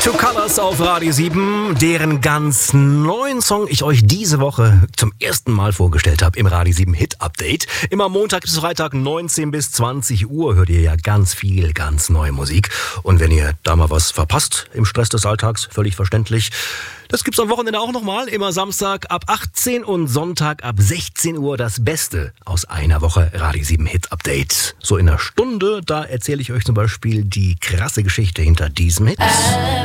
Two Colors auf Radio 7, deren ganz neuen Song ich euch diese Woche zum ersten Mal vorgestellt habe im Radio 7 Hit Update. Immer Montag bis Freitag 19 bis 20 Uhr hört ihr ja ganz viel, ganz neue Musik. Und wenn ihr da mal was verpasst im Stress des Alltags, völlig verständlich. Das gibt's am Wochenende auch nochmal, immer Samstag ab 18 und Sonntag ab 16 Uhr das Beste aus einer Woche Radio 7 Hit Update. So in einer Stunde, da erzähle ich euch zum Beispiel die krasse Geschichte hinter diesem Hit.